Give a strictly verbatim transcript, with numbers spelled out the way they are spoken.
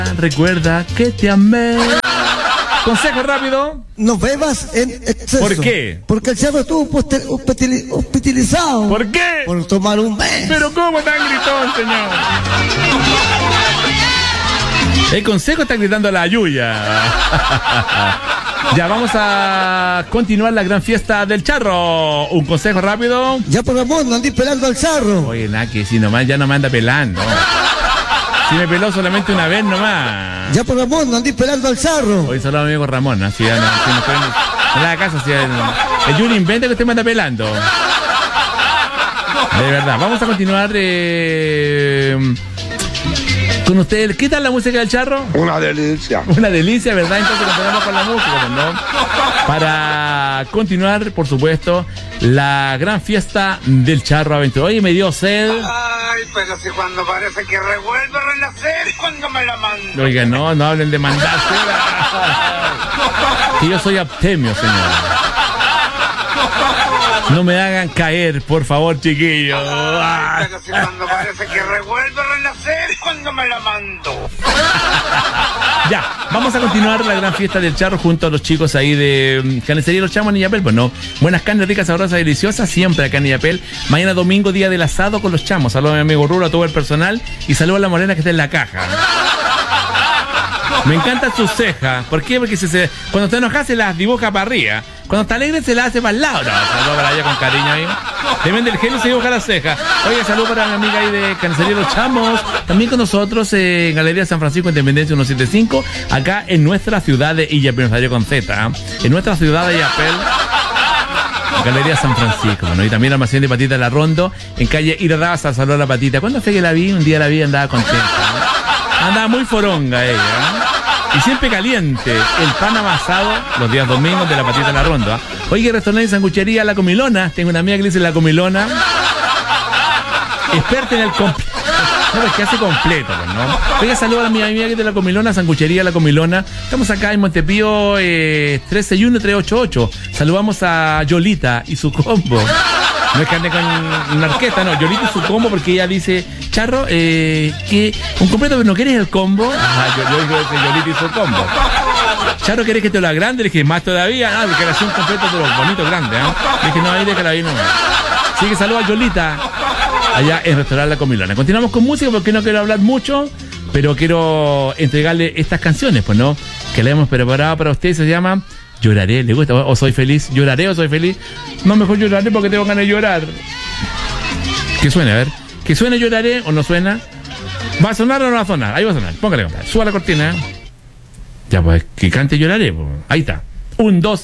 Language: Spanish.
recuerda que te amé. Consejo rápido. No bebas en exceso. ¿Por qué? Porque el charro estuvo poster- hospitali- hospitalizado. ¿Por qué? Por tomar un mes. Pero ¿cómo tan gritón, señor? El consejo está gritando a la Yuya. Ya vamos a continuar la gran fiesta del charro. Un consejo rápido. Ya por amor, no andís pelando al charro. Oye, Naki, si nomás ya no me anda pelando. Si me peló solamente una vez nomás. Ya por amor, no andís pelando al charro. Hoy solo amigo Ramón, ¿no? Si ya no, si no, pueden, no le haga caso, si el, el Juni inventa que usted me anda pelando. De verdad, vamos a continuar eh, con ustedes. ¿Qué tal la música del charro? Una delicia. Una delicia, ¿verdad? Entonces continuamos con la música, ¿no? Para continuar, por supuesto, la gran fiesta del charro aventura. Oye, me dio sed. Ay, pero si cuando parece que revuelve a renacer, cuando me la mando. Oiga, no, no hablen de mandarse. Que yo soy abstemio, señor. No me hagan caer, por favor, chiquillos. Ay, pero si cuando parece que revuelve a renacer, cuando me la mando. Ya, vamos a continuar la gran fiesta del charro junto a los chicos ahí de Carnicería Los Chamos en Illapel. Pues no, buenas carnes ricas, sabrosas, deliciosas, siempre acá en Illapel. Mañana domingo, día del asado con los chamos. Saludos a mi amigo Rulo, a todo el personal y saludos a la morena que está en la caja. Me encanta su ceja. ¿Por qué? Porque se, se, cuando está enojada se las dibuja para arriba. Cuando está alegre se las hace para el lado. No, saludos para ella con cariño ahí. Depende del genio se dibuja la ceja. Oiga, saludos para mi amiga ahí de Carnicería Los Chamos. También con nosotros eh, en Galería San Francisco, Independencia ciento setenta y cinco. Acá en nuestra ciudad de Illapel. Salió con Z. ¿eh? En nuestra ciudad de Illapel. Galería San Francisco, bueno, y también almacén de Patita La Rondo, en calle Irraza. Saludos a la Patita. ¿Cuándo fue que la vi? Un día la vi y andaba contenta. ¿eh? Andaba muy foronga ella, ¿eh? Y siempre caliente, el pan amasado los días domingos de la Patita La Ronda. Oye, restaurante y sanguchería La Comilona. Tengo una amiga que le dice La Comilona. Experta en el completo. No, es que hace completo, pues, ¿no? Oiga, saludos a mi amiga que es de La Comilona, sanguchería La Comilona. Estamos acá en Montepío eh, tres seis uno tres ocho ocho. Saludamos a Yolita y su combo. No es que ande con una orquesta, no. Yolita y su combo, porque ella dice, Charro, eh, que un completo, pero no quieres el combo. Ah, yo, yo digo que Yolita y su combo. Charro, ¿querés que te lo agrande? Le dije, más todavía. Ah, porque era así un completo de los bonitos grandes, ¿eh? Le dije, no, ahí déjala ahí nomás. Así que saludos a Yolita, allá en Restaurante La Comilona. Continuamos con música porque no quiero hablar mucho, pero quiero entregarle estas canciones, pues, ¿no? Que le hemos preparado para ustedes. Se llama Lloraré, ¿le gusta? ¿O soy feliz? ¿Lloraré o soy feliz? No, mejor lloraré porque tengo ganas de llorar. Que suene, a ver. Que suene Lloraré o no suena. ¿Va a sonar o no va a sonar? Ahí va a sonar. Póngale, compadre. Suba la cortina. Ya, pues, que cante Lloraré. Pues. Ahí está. Un, dos.